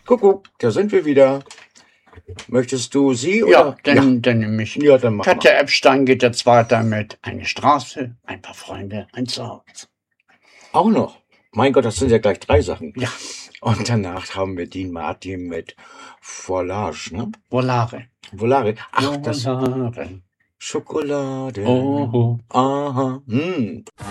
Kuckuck, da sind wir wieder. Möchtest du sie Ja, oder? dann nehme ich. Ja, dann mach mal. Katja Epstein geht jetzt weiter mit Eine Straße, ein paar Freunde, ein Zuhause. Auch noch. Mein Gott, das sind ja gleich 3 Sachen. Ja, Und danach haben wir Dean Martin mit Volage, ne? Volare. Volare. Ach, das Volare. Schokolade. Oh. Aha.